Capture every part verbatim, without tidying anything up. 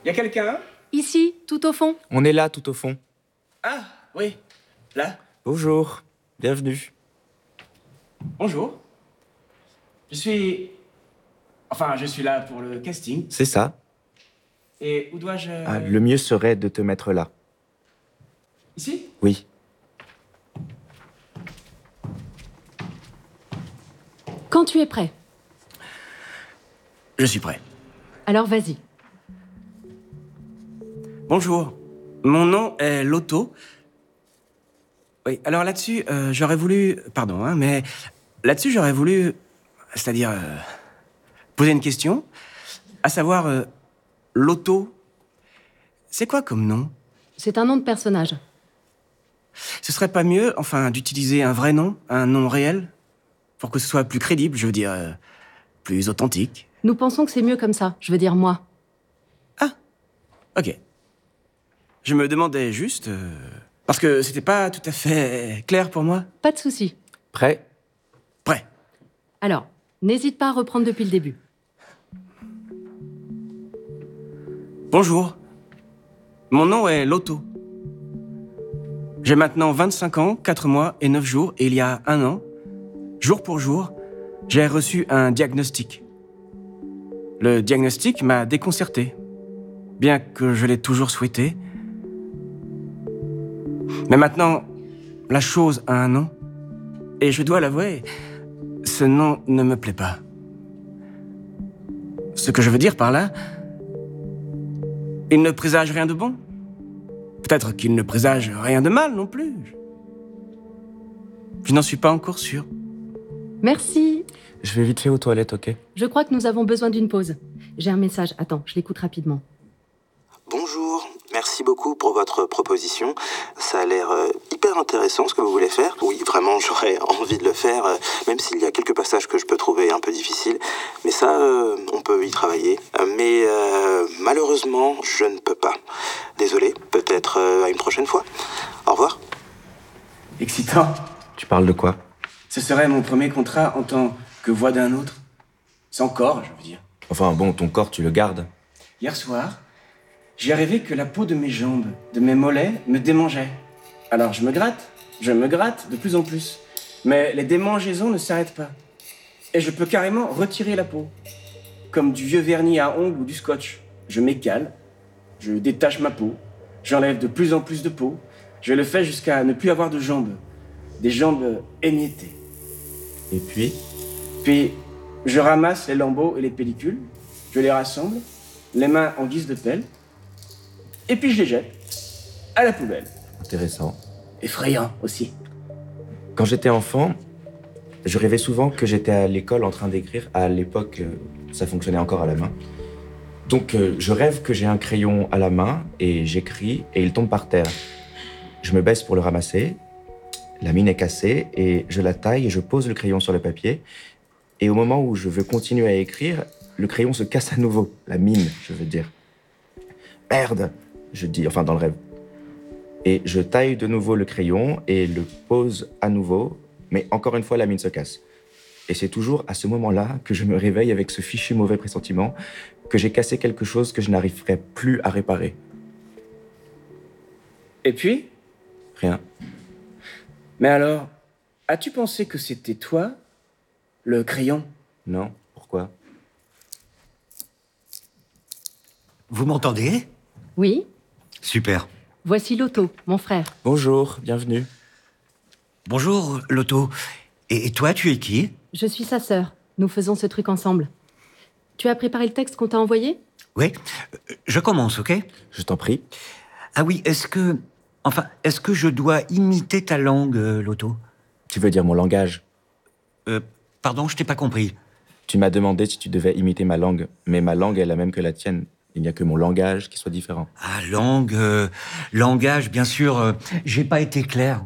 Y a quelqu'un? Ici, tout au fond. On est là, tout au fond. Ah, oui, là. Bonjour, bienvenue. Bonjour. Je suis... Enfin, je suis là pour le casting. C'est ça. Et où dois-je... Ah, le mieux serait de te mettre là. Ici? Oui. Quand tu es prêt. Je suis prêt. Alors vas-y. Bonjour. Mon nom est Loto. Oui, alors là-dessus, euh, j'aurais voulu... Pardon, hein, mais... Là-dessus, j'aurais voulu... C'est-à-dire... Euh, poser une question. À savoir... Euh, Loto... C'est quoi comme nom? C'est un nom de personnage. Ce serait pas mieux, enfin, d'utiliser un vrai nom, un nom réel, pour que ce soit plus crédible, je veux dire, euh, plus authentique. Nous pensons que c'est mieux comme ça, je veux dire moi. Ah, ok. Je me demandais juste, euh, parce que c'était pas tout à fait clair pour moi. Pas de souci. Prêt? Prêt. Alors, n'hésite pas à reprendre depuis le début. Bonjour. Mon nom est Loto. J'ai maintenant vingt-cinq ans, quatre mois et neuf jours, et il y a un an, jour pour jour, j'ai reçu un diagnostic. Le diagnostic m'a déconcerté, bien que je l'ai toujours souhaité. Mais maintenant, la chose a un nom, et je dois l'avouer, ce nom ne me plaît pas. Ce que je veux dire par là, il ne présage rien de bon. Peut-être qu'il ne présage rien de mal non plus. Je n'en suis pas encore sûr. Merci. Je vais vite fait aux toilettes, ok? Je crois que nous avons besoin d'une pause. J'ai un message. Attends, je l'écoute rapidement. Bonjour, merci beaucoup pour votre proposition. Ça a l'air euh, hyper intéressant ce que vous voulez faire. Oui, vraiment, j'aurais envie de le faire, euh, même s'il y a quelques passages que je peux trouver un peu difficiles. Mais ça, euh, on peut y travailler. Euh, mais euh, malheureusement, je ne peux pas. Désolé, peut-être euh, à une prochaine fois. Au revoir. Excitant. Tu parles de quoi? Ce serait mon premier contrat en tant que voix d'un autre. Sans corps, je veux dire. Enfin bon, ton corps, tu le gardes. Hier soir, j'ai rêvé que la peau de mes jambes, de mes mollets, me démangeait. Alors je me gratte, je me gratte de plus en plus. Mais les démangeaisons ne s'arrêtent pas. Et je peux carrément retirer la peau. Comme du vieux vernis à ongles ou du scotch. Je m'écale, je détache ma peau, j'enlève de plus en plus de peau. Je le fais jusqu'à ne plus avoir de jambes. Des jambes émiettées. Et puis? Puis, je ramasse les lambeaux et les pellicules, je les rassemble, les mains en guise de pelle, et puis je les jette à la poubelle. Intéressant. Effrayant aussi. Quand j'étais enfant, je rêvais souvent que j'étais à l'école en train d'écrire. À l'époque, euh, ça fonctionnait encore à la main. Donc, euh, je rêve que j'ai un crayon à la main et j'écris et il tombe par terre. Je me baisse pour le ramasser. La mine est cassée et je la taille et je pose le crayon sur le papier. Et au moment où je veux continuer à écrire, le crayon se casse à nouveau. La mine, je veux dire. Merde, je dis, enfin dans le rêve. Et je taille de nouveau le crayon et le pose à nouveau, mais encore une fois, la mine se casse. Et c'est toujours à ce moment-là que je me réveille avec ce fichu mauvais pressentiment que j'ai cassé quelque chose que je n'arriverai plus à réparer. Et puis? Rien. Mais alors, as-tu pensé que c'était toi, le crayon? Non, pourquoi? Vous m'entendez? Oui. Super. Voici Loto, mon frère. Bonjour, bienvenue. Bonjour, Loto. Et, et toi, tu es qui? Je suis sa sœur. Nous faisons ce truc ensemble. Tu as préparé le texte qu'on t'a envoyé? Oui. Je commence, ok? Je t'en prie. Ah oui, est-ce que... Enfin, est-ce que je dois imiter ta langue, euh, Loto? Tu veux dire mon langage? Euh, pardon, je t'ai pas compris. Tu m'as demandé si tu devais imiter ma langue, mais ma langue est la même que la tienne. Il n'y a que mon langage qui soit différent. Ah, langue... euh, langage, bien sûr. Euh, j'ai pas été clair.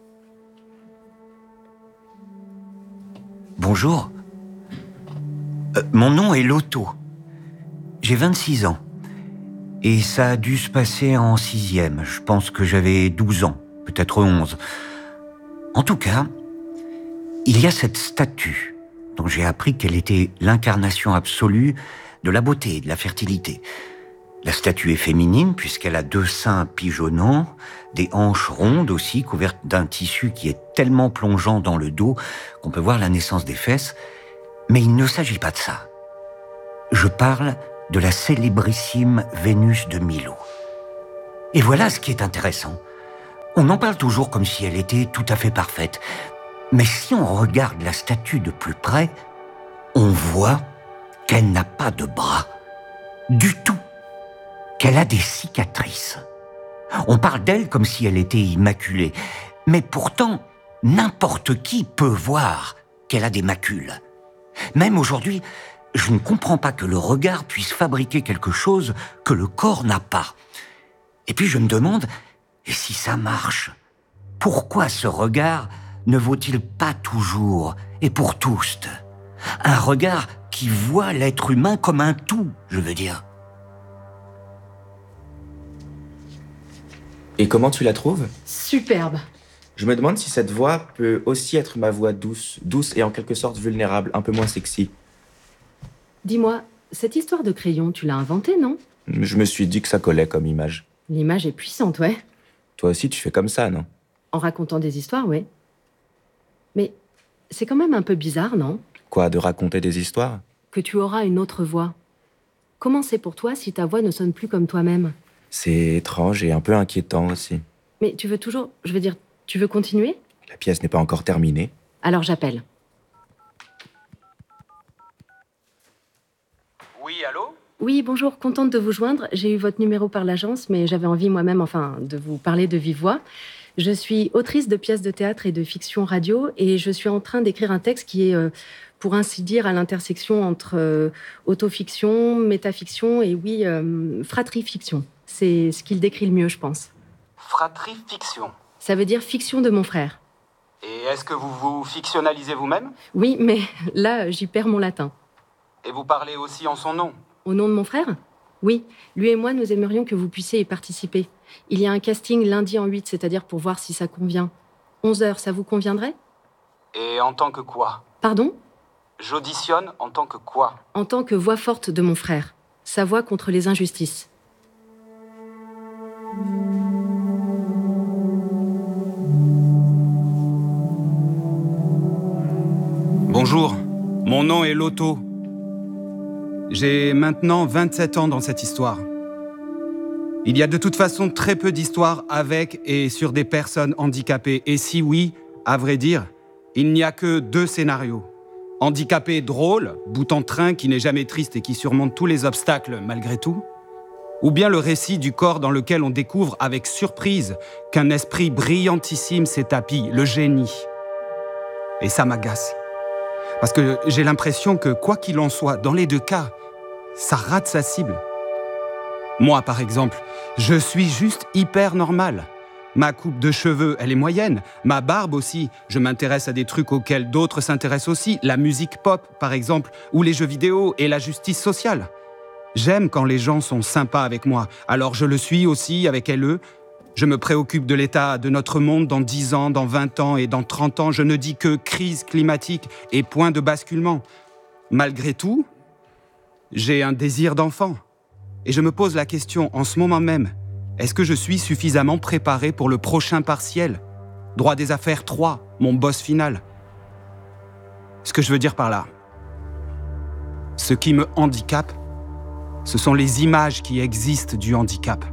Bonjour. Euh, mon nom est Loto. J'ai vingt-six ans. Et ça a dû se passer en sixième. Je pense que j'avais douze ans, peut-être onze. En tout cas, il y a cette statue dont j'ai appris qu'elle était l'incarnation absolue de la beauté et de la fertilité. La statue est féminine puisqu'elle a deux seins pigeonnants, des hanches rondes aussi, couvertes d'un tissu qui est tellement plongeant dans le dos qu'on peut voir la naissance des fesses. Mais il ne s'agit pas de ça. Je parle de la célébrissime Vénus de Milo. Et voilà ce qui est intéressant. On en parle toujours comme si elle était tout à fait parfaite. Mais si on regarde la statue de plus près, on voit qu'elle n'a pas de bras. Du tout. Qu'elle a des cicatrices. On parle d'elle comme si elle était immaculée. Mais pourtant, n'importe qui peut voir qu'elle a des macules. Même aujourd'hui, je ne comprends pas que le regard puisse fabriquer quelque chose que le corps n'a pas. Et puis je me demande, et si ça marche, pourquoi ce regard ne vaut-il pas toujours et pour tous un regard qui voit l'être humain comme un tout, je veux dire. Et comment tu la trouves ? Superbe. Je me demande si cette voix peut aussi être ma voix douce, douce et en quelque sorte vulnérable, un peu moins sexy. Dis-moi, cette histoire de crayon, tu l'as inventée, non ? Je me suis dit que ça collait comme image. L'image est puissante, ouais. Toi aussi, tu fais comme ça, non ? En racontant des histoires, ouais. Mais c'est quand même un peu bizarre, non ? Quoi, de raconter des histoires ? Que tu auras une autre voix. Comment c'est pour toi si ta voix ne sonne plus comme toi-même ? C'est étrange et un peu inquiétant aussi. Mais tu veux toujours... Je veux dire, tu veux continuer ? La pièce n'est pas encore terminée. Alors j'appelle. Oui, allô ? Oui, bonjour, contente de vous joindre. J'ai eu votre numéro par l'agence, mais j'avais envie moi-même, enfin, de vous parler de vive voix. Je suis autrice de pièces de théâtre et de fiction radio, et je suis en train d'écrire un texte qui est, euh, pour ainsi dire, à l'intersection entre euh, autofiction, métafiction et, oui, euh, fratrifiction. C'est ce qu'il décrit le mieux, je pense. Fratrifiction. Ça veut dire fiction de mon frère. Et est-ce que vous vous fictionnalisez vous-même ? Oui, mais là, j'y perds mon latin. Et vous parlez aussi en son nom ? Au nom de mon frère ? Oui, lui et moi, nous aimerions que vous puissiez y participer. Il y a un casting lundi en huit, c'est-à-dire pour voir si ça convient. onze heures, ça vous conviendrait ? Et en tant que quoi ? Pardon ? J'auditionne en tant que quoi ? En tant que voix forte de mon frère. Sa voix contre les injustices. Bonjour, mon nom est Loto. J'ai maintenant vingt-sept ans dans cette histoire. Il y a de toute façon très peu d'histoires avec et sur des personnes handicapées. Et si oui, à vrai dire, il n'y a que deux scénarios. Handicapé drôle, bout en train qui n'est jamais triste et qui surmonte tous les obstacles malgré tout. Ou bien le récit du corps dans lequel on découvre avec surprise qu'un esprit brillantissime s'est tapi, le génie. Et ça m'agace. Parce que j'ai l'impression que, quoi qu'il en soit, dans les deux cas, ça rate sa cible. Moi, par exemple, je suis juste hyper normal. Ma coupe de cheveux, elle est moyenne. Ma barbe aussi. Je m'intéresse à des trucs auxquels d'autres s'intéressent aussi. La musique pop, par exemple, ou les jeux vidéo et la justice sociale. J'aime quand les gens sont sympas avec moi. Alors je le suis aussi avec L E. Je me préoccupe de l'état de notre monde dans dix ans, dans vingt ans et dans trente ans. Je ne dis que crise climatique et point de basculement. Malgré tout, j'ai un désir d'enfant. Et je me pose la question en ce moment même, est-ce que je suis suffisamment préparé pour le prochain partiel ? Droit des affaires trois, mon boss final. Ce que je veux dire par là, ce qui me handicape, ce sont les images qui existent du handicap.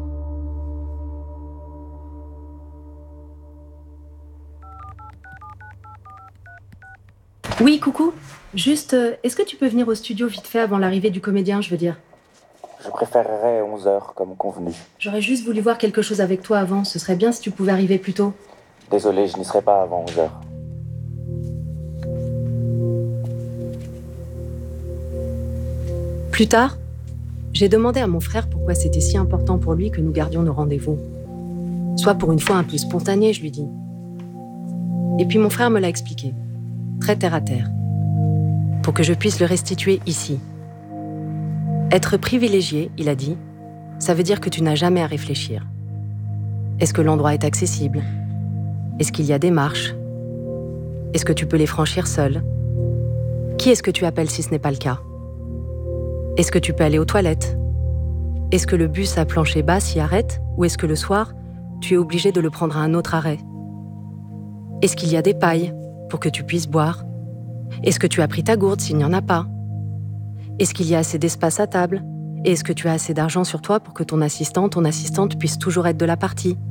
Oui, coucou. Juste, euh, est-ce que tu peux venir au studio vite fait avant l'arrivée du comédien, je veux dire ? Je préférerais onze heures, comme convenu. J'aurais juste voulu voir quelque chose avec toi avant. Ce serait bien si tu pouvais arriver plus tôt. Désolé, je n'y serai pas avant onze heures. Plus tard, j'ai demandé à mon frère pourquoi c'était si important pour lui que nous gardions nos rendez-vous. Soit pour une fois un peu spontané, je lui dis. Et puis mon frère me l'a expliqué, très terre à terre, pour que je puisse le restituer ici. Être privilégié, il a dit, ça veut dire que tu n'as jamais à réfléchir. Est-ce que l'endroit est accessible ? Est-ce qu'il y a des marches ? Est-ce que tu peux les franchir seul ? Qui est-ce que tu appelles si ce n'est pas le cas ? Est-ce que tu peux aller aux toilettes ? Est-ce que le bus à plancher bas s'y arrête ou est-ce que le soir, tu es obligé de le prendre à un autre arrêt? Est-ce qu'il y a des pailles pour que tu puisses boire? Est-ce que tu as pris ta gourde s'il n'y en a pas? Est-ce qu'il y a assez d'espace à table? Et est-ce que tu as assez d'argent sur toi pour que ton assistant, ton assistante puisse toujours être de la partie?